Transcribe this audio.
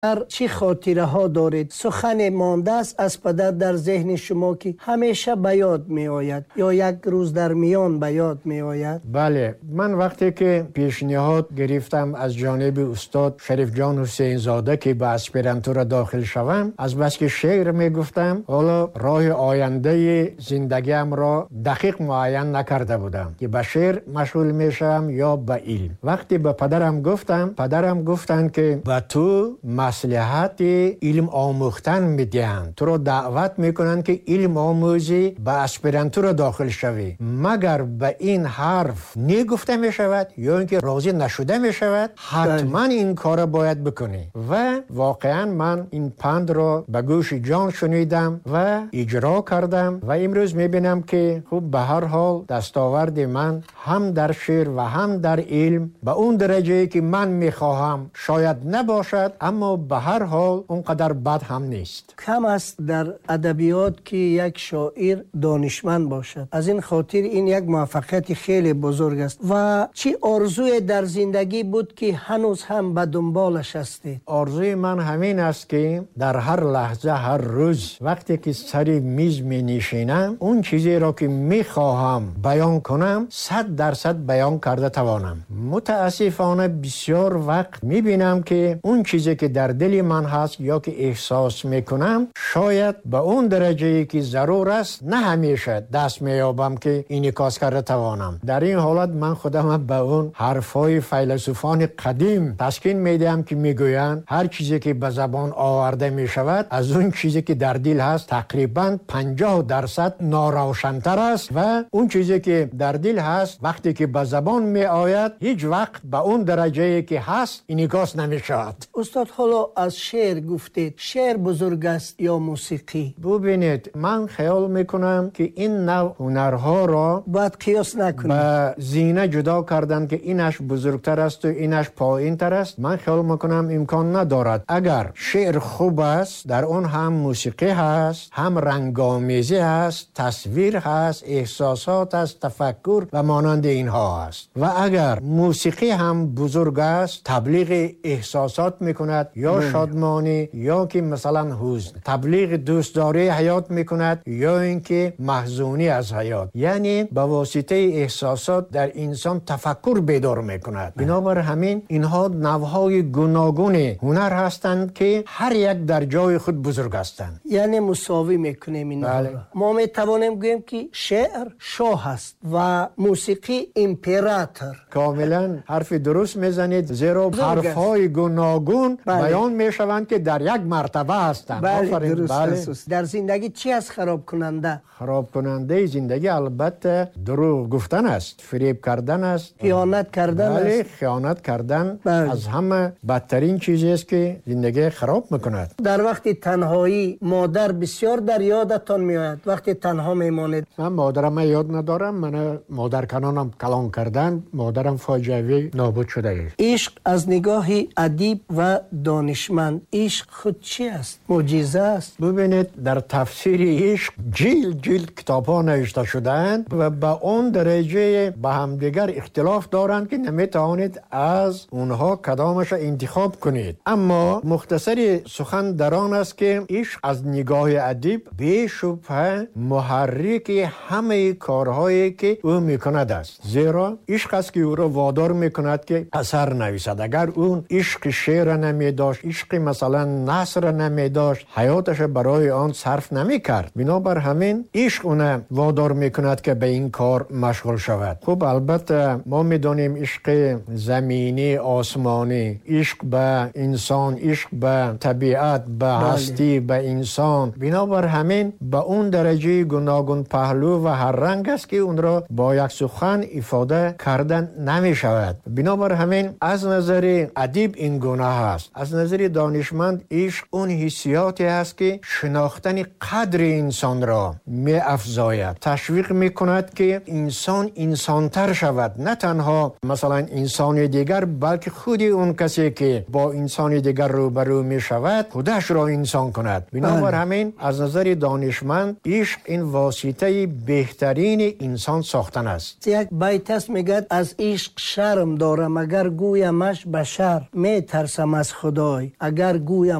چی خاطره ها دارید؟ سخن مانده است از پدر در ذهن شما که همیشه به یاد می آید یا یک روز در میان به یاد می آید؟ بله، من وقتی که پیشنهاد گرفتم از جانب استاد شریف جان حسین زاده که به اسپرانتو داخل شوم، از بس که شعر می گفتم، حالا راه آینده زندگیم را دقیق معین نکرده بودم که به شعر مشغول می شوم یا به علم. وقتی به پدرم گفتن که به تو مصلحت علم آموختن میدهند، تو رو دعوت میکنن که علم آموزی به اسپرانتو را داخل شوی، مگر به این حرف نگفته میشود یا اینکه راضی نشده میشود، حتما این کار باید بکنی. و واقعا من این پند را به گوش جان شنیدم و اجرا کردم و امروز میبینم که خوب به هر حال دستاورد من هم در شعر و هم در علم به اون درجه که من میخواهم شاید نباشد، اما به هر حال اونقدر بد هم نیست. کم است در ادبیات که یک شاعر دانشمند باشد. از این خاطر این یک موفقیت خیلی بزرگ است. و چی آرزوی در زندگی بود که هنوز هم به دنبالش هستی؟ آرزوی من همین است که در هر لحظه، هر روز وقتی که سر میز می نشینم، اون چیزی را که میخواهم بیان کنم 100% بیان کرده توانم. متاسفانه بسیار وقت میبینم که اون چیزی که در دل من هست یا که احساس میکنم شاید به اون درجه که ضرور است نه همیشه دست میابم که انعکاس کرده توانم. در این حالت من خودم به اون حرفای فیلسوفان قدیم تسکین میدم که میگویند هر چیزی که به زبان آورده میشود از اون چیزی که در دل هست تقریبا 50% ناروشن‌تر است و اون چیزی که در دل هست وقتی که به زبان می آید هیچ وقت به اون درجه که هست انعکاس نمیشود. استاد حالا از شعر گفتید، شعر بزرگ است یا موسیقی؟ ببینید، من خیال میکنم که این نوع هنرها را باید قیاس نکنید، به زینه جدا کردن که اینش بزرگتر است و اینش پایین تر است. من خیال میکنم امکان ندارد. اگر شعر خوب است در اون هم موسیقی هست، هم رنگامیزی هست، تصویر هست، احساسات هست، تفکر و مانند اینها هست. و اگر موسیقی هم بزرگ است، تبلیغ احساسات میکند یا شادمانی یا که مثلا حزن، تبلیغ دوستداری حیات میکند یا اینکه محزونی از حیات، یعنی به واسطه احساسات در انسان تفکر بیدار میکند. بنابر همین اینها نوعهای گوناگون هنر هستند که هر یک در جای خود بزرگ هستند، یعنی مساوی میکنیم اینها. ما میتوانیم بگوییم که شعر شاه است و موسیقی امپراتور. کاملا حرف درست میزنید، زیرا حرفهای گوناگون بیان میشوند که در یک مرتبه هستند. در زندگی چی است خراب کننده؟ خراب کننده زندگی البته دروغ گفتن است، فریب کردن است، خیانت کردن است. خیانت کردن از همه بدترین چیزی است که زندگی خراب میکند. در وقت تنهایی مادر بسیار در یادتان میآید؟ وقتی تنها میمانید؟ من مادرم یاد ندارم. من مادر کنانم کلان کردن، مادرم فاجعه‌ای نابود شده است. عشق از نگاه ادیب و دانشمند، عشق خود چی است؟ معجزه است. ببینید، در تفسیر عشق جیل کتاب‌ها نوشته شده‌اند و به اون درجه به همدیگر اختلاف دارند که نمیتوانید از اونها کدامش انتخاب کنید. اما مختصر سخن در آن است که عشق از نگاه ادیب بی‌شبهه محرک همه کارهایی که او میکند است، زیرا عشق است که او را وادار میکند که اثر نویسد. اگر اون عشق شعر نمی داشت، عشق مثلا نثر نمی داشت، حیاتش برای آن صرف نمی کرد. بنابر همین عشق اون وادار میکند که به این کار مشغول شود. خب البته ما میدونیم عشق زمینی، آسمانی، عشق به انسان، عشق به طبیعت، به هستی، به انسان، بنابر همین به اون درجه گوناگون پهلو و هر رنگ است که اون را با یک سخن ifade کردن نمی شود. بنابر همین از نظر ادیب این گونه است. از نظر دانشمند عشق اون حسیاتی است که شناختن قدر انسان را می افزاید، تشویق می کند که انسان انسانتر شود، نه تنها مثلا انسان دیگر بلکه خود اون کسی که با انسان دیگر روبرو می شود خودش را انسان کند. بنابر همین از نظر دانشمند عشق این واسطه بهترین انسان ساختن است. یک بیت است میگه از عشق شرم دارم، اگر گویمش بشر می ترسم از خدا جای اگر گویم